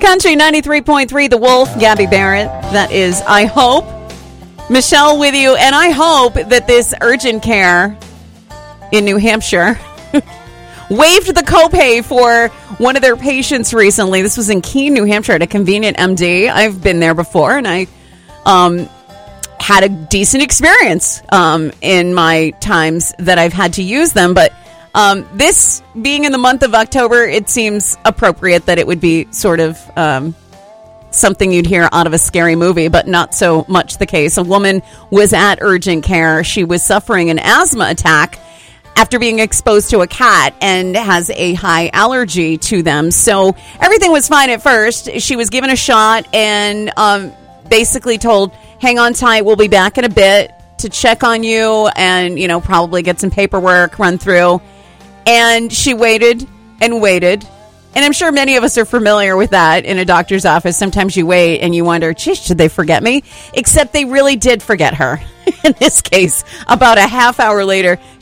Country 93.3, The Wolf, Gabby Barrett. That is I Hope. Michelle with you, and I hope that this urgent care in New Hampshire waived the copay for one of their patients recently. This was in Keene, New Hampshire at a Convenient MD. I've been there before, and I had a decent experience in my times that I've had to use them. But this being in the month of October, it seems appropriate that it would be sort of something you'd hear out of a scary movie, but not so much the case. A woman was at urgent care. She was suffering an asthma attack after being exposed to a cat and has a high allergy to them. So everything was fine at first. She was given a shot and basically told, hang on tight, we'll be back in a bit to check on you and, you know, probably get some paperwork run through. And she waited and waited. And I'm sure many of us are familiar with that in a doctor's office. Sometimes you wait and you wonder, geez, did they forget me? Except they really did forget her. In this case, about a half hour later,